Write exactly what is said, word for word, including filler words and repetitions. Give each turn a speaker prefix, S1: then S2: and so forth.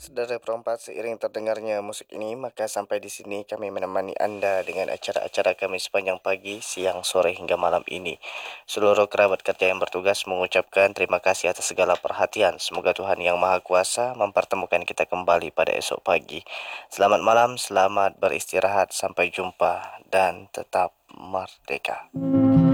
S1: Saudara perempat, seiring terdengarnya musik ini, maka sampai di sini kami menemani Anda dengan acara-acara kami sepanjang pagi, siang, sore hingga malam ini. Seluruh kerabat kerja yang bertugas mengucapkan terima kasih atas segala perhatian. Semoga Tuhan Yang Maha Kuasa mempertemukan kita kembali pada esok pagi. Selamat malam, selamat beristirahat, sampai jumpa dan tetap merdeka.